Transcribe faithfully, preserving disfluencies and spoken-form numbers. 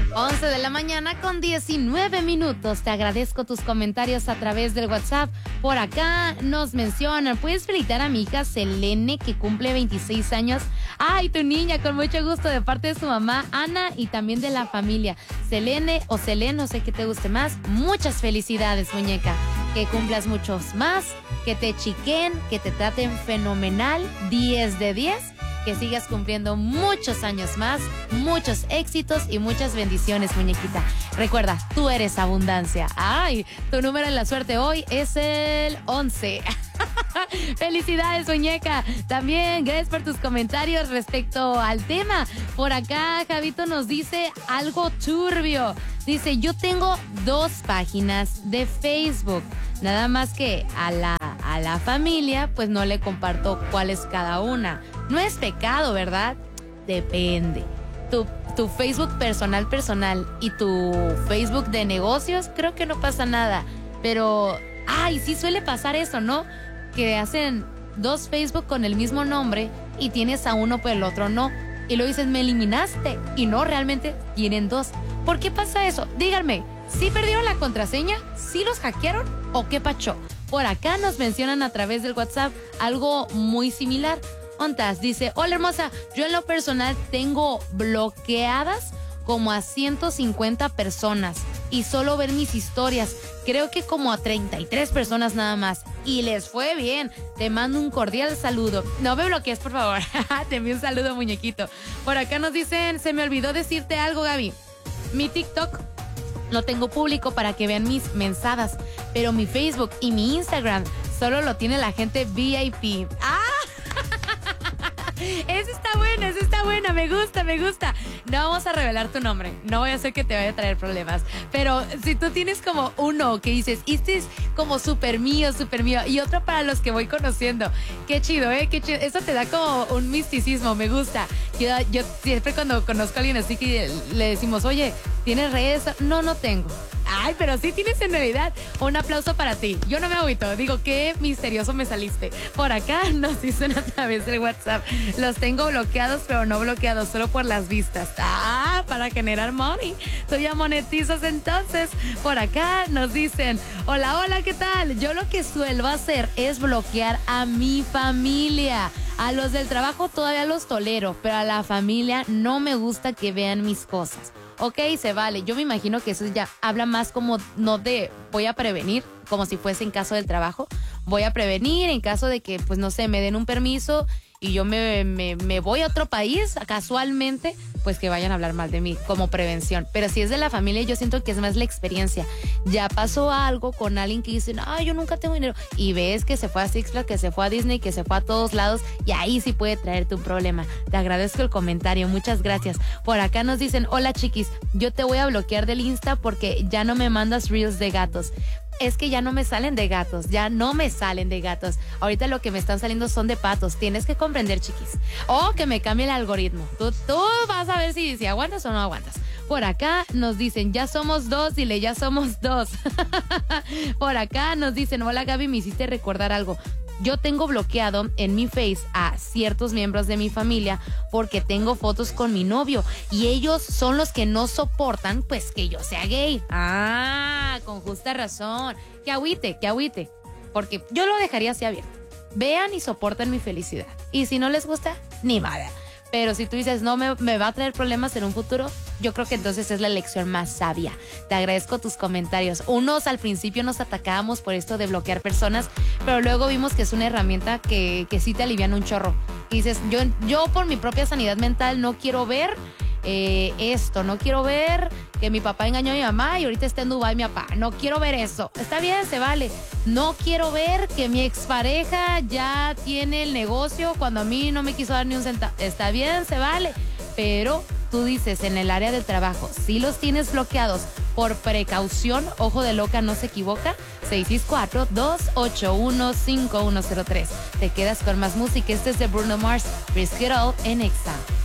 once de la mañana con diecinueve minutos. Te agradezco tus comentarios a través del WhatsApp. Por acá nos mencionan, puedes felicitar a mi hija Selene, que cumple veintiséis años. Ay, tu niña, con mucho gusto, de parte de su mamá Ana y también de la familia. Selene o Selene, no sé qué te guste más. Muchas felicidades, muñeca. Que cumplas muchos más, que te chiquen, que te traten fenomenal, diez de diez. Que sigas cumpliendo muchos años más, muchos éxitos y muchas bendiciones, muñequita. Recuerda, tú eres abundancia. Ay, tu número en la suerte hoy es el once. Felicidades, muñeca. También gracias por tus comentarios respecto al tema. Por acá Javito nos dice algo turbio. Dice, yo tengo dos páginas de Facebook. Nada más que a la, a la familia, pues no le comparto cuál es cada una. No es pecado, ¿verdad? Depende. Tu, tu Facebook personal, personal y tu Facebook de negocios, creo que no pasa nada. Pero, ay, sí suele pasar eso, ¿no? Que hacen dos Facebook con el mismo nombre y tienes a uno pero el otro no. Y luego dices, me eliminaste. Y no, realmente tienen dos. ¿Por qué pasa eso? Díganme, ¿sí perdieron la contraseña? ¿Sí los hackearon? ¿O qué pacho? Por acá nos mencionan a través del WhatsApp algo muy similar. Ontas dice, hola hermosa, yo en lo personal tengo bloqueadas como a ciento cincuenta personas y solo ver mis historias, creo que como a treinta y tres personas nada más. Y les fue bien. Te mando un cordial saludo. No me bloquees, por favor. Te envío un saludo, muñequito. Por acá nos dicen, se me olvidó decirte algo, Gaby. Mi TikTok lo tengo público para que vean mis mensadas, pero mi Facebook y mi Instagram solo lo tiene la gente V I P. ¡Ah! Esa está buena, esa está buena, me gusta, me gusta. No vamos a revelar tu nombre, no voy a hacer que te vaya a traer problemas. Pero si tú tienes como uno que dices, este es como súper mío, súper mío, y otro para los que voy conociendo, qué chido, ¿eh? Qué chido. Eso te da como un misticismo, me gusta. Yo, yo siempre cuando conozco a alguien así que le decimos, oye, ¿tienes redes? No, no tengo. Ay, pero sí tienes en Navidad. Un aplauso para ti. Yo no me agüito. Digo, qué misterioso me saliste. Por acá nos dicen a través del WhatsApp. Los tengo bloqueados, pero no bloqueados, solo por las vistas. Ah, para generar money. Tú ya monetizas entonces. Por acá nos dicen, hola, hola, ¿qué tal? Yo lo que suelo hacer es bloquear a mi familia. A los del trabajo todavía los tolero, pero a la familia no me gusta que vean mis cosas. Ok, se vale. Yo me imagino que eso ya habla más como no de voy a prevenir, como si fuese en caso del trabajo. Voy a prevenir en caso de que, pues no sé, me den un permiso y yo me, me, me voy a otro país casualmente, pues que vayan a hablar mal de mí como prevención. Pero si es de la familia, yo siento que es más la experiencia. Ya pasó algo con alguien que dice, ay, yo nunca tengo dinero. Y ves que se fue a Six Flags, que se fue a Disney, que se fue a todos lados, y ahí sí puede traerte un problema. Te agradezco el comentario, muchas gracias. Por acá nos dicen, hola chiquis, yo te voy a bloquear del Insta porque ya no me mandas reels de gatos. Es que ya no me salen de gatos, ya no me salen de gatos. Ahorita lo que me están saliendo son de patos. Tienes que comprender, chiquis. O que me cambie el algoritmo. Tú, tú vas a ver si, si aguantas o no aguantas. Por acá nos dicen, ya somos dos, dile, ya somos dos. Por acá nos dicen, hola Gaby, me hiciste recordar algo. Yo tengo bloqueado en mi Face a ciertos miembros de mi familia porque tengo fotos con mi novio y ellos son los que no soportan pues que yo sea gay. Ah, con justa razón. Que agüite, que agüite. Porque yo lo dejaría así abierto. Vean y soporten mi felicidad. Y si no les gusta, ni nada. Pero si tú dices, no, me, me va a traer problemas en un futuro, yo creo que entonces es la elección más sabia. Te agradezco tus comentarios. Unos al principio nos atacábamos por esto de bloquear personas, pero luego vimos que es una herramienta que, que sí te alivian un chorro. Y dices, yo, yo por mi propia sanidad mental no quiero ver eh, esto, no quiero ver que mi papá engañó a mi mamá y ahorita está en Dubái mi papá. No quiero ver eso. Está bien, se vale. No quiero ver que mi expareja ya tiene el negocio cuando a mí no me quiso dar ni un centavo. Está bien, se vale. Pero tú dices en el área del trabajo, si los tienes bloqueados por precaución, ojo de loca, no se equivoca, seis seis cuatro, dos ocho uno, cinco uno cero tres. Te quedas con más música. Este es de Bruno Mars, Risk It All en Exa.